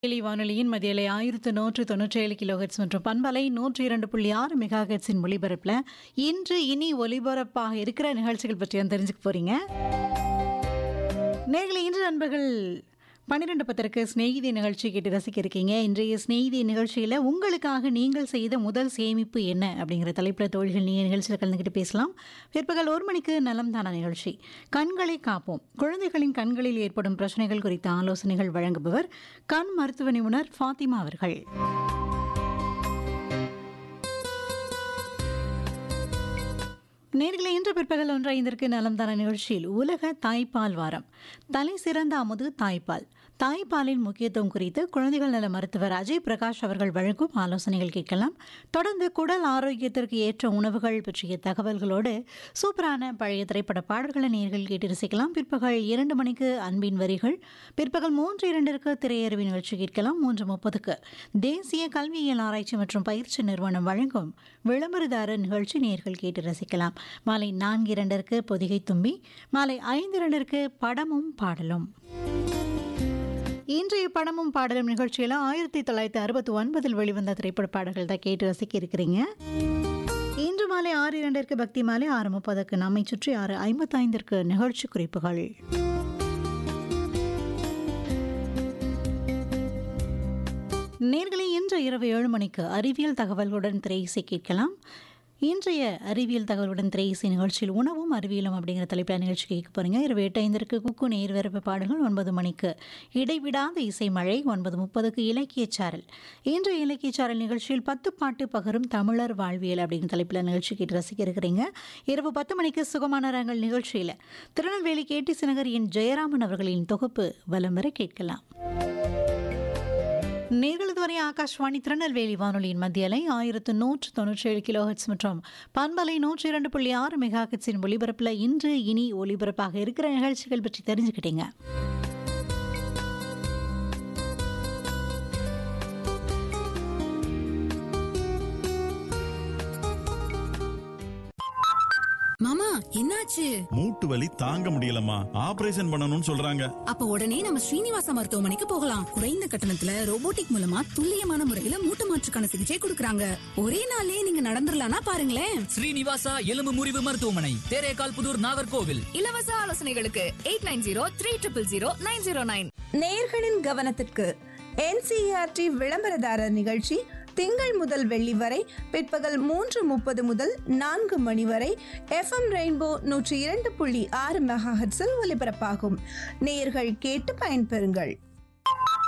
வானொலியின் மதியலை 1197 கிலோஹெர்ட்ஸ் மற்றும் பண்பலை 102.6 மெகாஹெர்ட்ஸின் ஒலிபரப்பில் இன்று இனி ஒலிபரப்பாக இருக்கிற நிகழ்ச்சிகள் பற்றி தெரிஞ்சுக்க போறீங்க. நேர்களை இன்று நண்பர்கள் 12:10 ஸ்நேகிதி நிகழ்ச்சி கேட்டு ரசிக்க இருக்கீங்க. இன்றைய ஸ்நேகிதி நிகழ்ச்சியில் உங்களுக்காக நீங்கள் செய்த முதல் சேமிப்பு என்ன அப்படிங்கிற தலைப்பில் தோழிகள் நீங்கள் நிகழ்ச்சியில் கலந்துக்கிட்டு பேசலாம். பிற்பகல் 1 மணிக்கு நலம் தான நிகழ்ச்சி, கண்களை காப்போம், குழந்தைகளின் கண்களில் ஏற்படும் பிரச்சனைகள் குறித்த ஆலோசனைகள் வழங்குபவர் கண் மருத்துவ நிபுணர் ஃபாத்திமா அவர்கள். நேர்களை இன்று பிற்பகல் 1:05 நலம் தான நிகழ்ச்சியில் உலக தாய்ப்பால் வாரம், தலை சிறந்த அமுது தாய்ப்பால், தாய்ப்பாலின் முக்கியத்துவம் குறித்து குழந்தைகள் நல மருத்துவர் அஜய் பிரகாஷ் அவர்கள் வழங்கும் ஆலோசனைகள் கேட்கலாம். தொடர்ந்து குடல் ஆரோக்கியத்திற்கு ஏற்ற உணவுகள் பற்றிய தகவல்களோடு சூப்பரான பழைய திரைப்பட பாடல்களை நேர்கள் கேட்டு ரசிக்கலாம். பிற்பகல் 2 மணிக்கு அன்பின் வரிகள், பிற்பகல் 3:02 திரையரவி நிகழ்ச்சி கேட்கலாம். 3:30 தேசிய கல்வியியல் ஆராய்ச்சி மற்றும் பயிற்சி நிறுவனம் வழங்கும் விளம்பரதாரர் நிகழ்ச்சி நேர்கள் கேட்டு ரசிக்கலாம். மாலை 4:02 பொதிகை தும்பி, மாலை 5:02 படமும் பாடலும். இன்றைய படமும் பாடலும் நிகழ்ச்சியில் 1969 வெளிவந்த திரைப்பட பாடல்கள் தான் கேட்டு ரசிக்க இருக்கிறீங்க. இன்று மாலை 6:02 பக்தி மாலை, 6:30 நம்மை சுற்றி, 6:55 நிகழ்ச்சி குறிப்புகள். நேர்களை இன்று இரவு 7 மணிக்கு அறிவியல் தகவல்களுடன் திரையிசை கேட்கலாம். இன்றைய அறிவியல் தகவலுடன் திரையிசை நிகழ்ச்சியில் உணவும் அறிவியலும் அப்படிங்கிற தலைப்பில் நிகழ்ச்சி கேட்க போறீங்க. இரவு 8:05 குக்கு நேர்வரப்பு பாடல்கள், 9 மணிக்கு இடைவிடாத இசை மழை, 9:30 இலக்கிய சாரல். இன்றைய இலக்கிய சாரல் நிகழ்ச்சியில் 10 பாட்டு பகரும் தமிழர் வாழ்வியல் அப்படிங்கிற தலைப்பில் நிகழ்ச்சி கேட்டு ரசிக்க இருக்கிறீங்க. இரவு 10 மணிக்கு சுகமான ரங்கள் நிகழ்ச்சியில் திருநெல்வேலி கேடிசி நகரின் ஜெயராமன் அவர்களின் தொகுப்பு வலம் வர கேட்கலாம். நேர்களதுவரை ஆகாஷ்வாணி திருநெல்வேலி வானொலியின் மத்தியலை 1197 கிலோஹெர்ட்ஸ் மற்றும் பண்பலை 102.6 மெகாஹெர்ட்ஸின் ஒலிபரப்பில் இன்று இனி ஒலிபரப்பாக இருக்கிற நிகழ்ச்சிகள் பற்றி தெரிஞ்சுக்கிட்டீங்க. மாமா, என்னாச்சு? மூட்டு வலி தாங்க முடியலம்மா, ஆபரேஷன் பண்ணணும்னு சொல்றாங்க. அப்ப உடனே நம்ம ஸ்ரீனிவாசா மருத்துவமனைக்கு போகலாம். குறைந்த கட்டணத்துல ரோபோட்டிக் மூலமா துல்லியமான முறையில மூட்டு மாற்றுக்கான சிகிச்சை கொடுக்கறாங்க. ஒரே நாள்லயே நீங்க நடந்துடலாம்னா பாருங்களேன். ஸ்ரீனிவாசா எலும்பு முறிவு மருத்துவமனை, தேரேகால் புதூர், நாகர்கோவில். இலவச ஆலோசனைகளுக்கு 8903000909. நேயர்களின் கவனத்திற்கு NCERT விளம்பரதாரர் நிகழ்ச்சி திங்கள் முதல் வெள்ளி வரை பிற்பகல் 3:30 முதல் 4 மணி வரை FM ரெயின்போ 102.6 மெகாஹெர்ட்ஸில் ஒலிபரப்பாகும். நேயர்கள் கேட்டு பயன்பெறுங்கள்.